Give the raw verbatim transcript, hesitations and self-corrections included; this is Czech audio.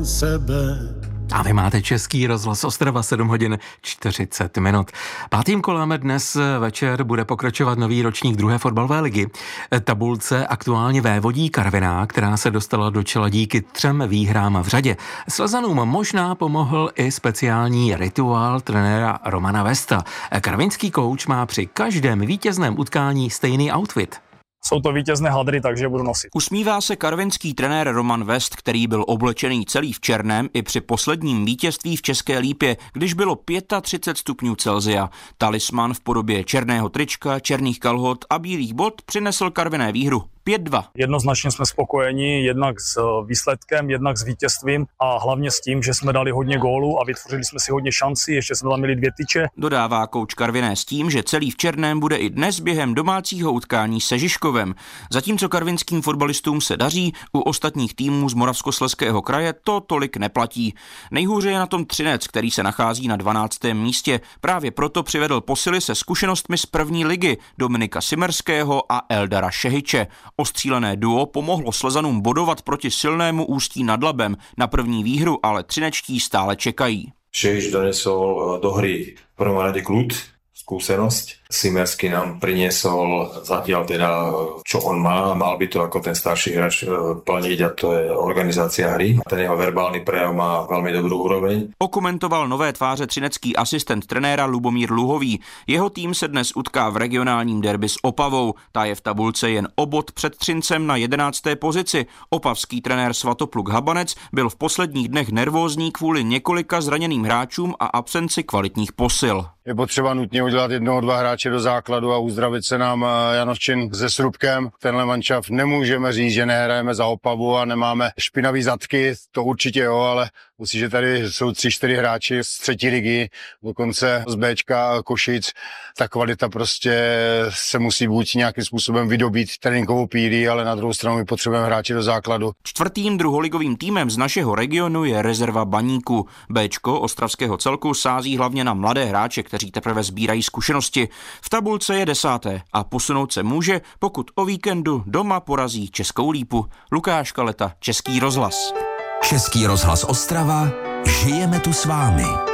jen sebe. A vy máte Český rozhlas Ostrava, sedm hodin čtyřicet minut. Pátým kolem dnes večer bude pokračovat nový ročník druhé fotbalové ligy. Tabulce aktuálně vévodí Karviná, která se dostala do čela díky třem výhrám v řadě. Slezanům možná pomohl i speciální rituál trenéra Romana Vesta. Karvinský kouč má při každém vítězném utkání stejný outfit. Jsou to vítězné hadry, takže budu nosit. Usmívá se karvinský trenér Roman Vest, který byl oblečený celý v černém i při posledním vítězství v České Lípě, když bylo třicet pět stupňů Celsia. Talisman v podobě černého trička, černých kalhot a bílých bot přinesl Karviné výhru pět dva. Jednoznačně jsme spokojeni jednak s výsledkem, jednak s vítězstvím a hlavně s tím, že jsme dali hodně gólů a vytvořili jsme si hodně šancí, ještě jsme tam měli dvě tyče. Dodává kouč Karviné s tím, že celý v černém bude i dnes během domácího utkání se Žižkovem. Zatímco karvinským fotbalistům se daří, u ostatních týmů z Moravskoslezského kraje to tolik neplatí. Nejhůře je na tom Třinec, který se nachází na dvanáctém místě. Právě proto přivedl posily se zkušenostmi z první ligy Dominika Simerského a Eldara Šehiče. Ostřílené duo pomohlo Slezanům bodovat proti silnému Ústí nad Labem. Na první výhru ale třinečtí stále čekají. Šehič donesol do hry v prvom rade kľud, skúsenosť. Simersky nám priniesol zatiaľ teda, čo on má, mal by to ako ten starší hráč plniť a to je organizácia hry. Ten jeho verbálny prejav má veľmi dobrú úroveň. Okomentoval nové tváře třinecký asistent trenéra Lubomír Luhový. Jeho tým se dnes utká v regionálním derby s Opavou. Ta je v tabulce jen o bod před Třincem na jedenácté pozici. Opavský trenér Svatopluk Habanec byl v posledních dnech nervózní kvůli několika zraněným hráčům a absenci kvalitních posil. Je potřeba nutně udělat jednoho, dva hráče do základu a uzdravit se nám Janoščin se Srubkem. Tenhle mančaft nemůžeme říct, že nehrajeme za Opavu a nemáme špinavý zadky, to určitě jo, ale musí, že tady jsou tři, čtyři hráči z třetí ligy, dokonce z Bčka Košic. Ta kvalita prostě se musí buď nějakým způsobem vydobít tréninkovou pílí, ale na druhou stranu my potřebujeme hráči do základu. Čtvrtým druholigovým týmem z našeho regionu je rezerva Baníku. Bčko ostravského celku sází hlavně na mladé hráče, kteří teprve sbírají zkušenosti. V tabulce je desáté a posunout se může, pokud o víkendu doma porazí Českou Lípu. Lukáš Kaleta, Český rozhlas. Český rozhlas Ostrava, žijeme tu s vámi.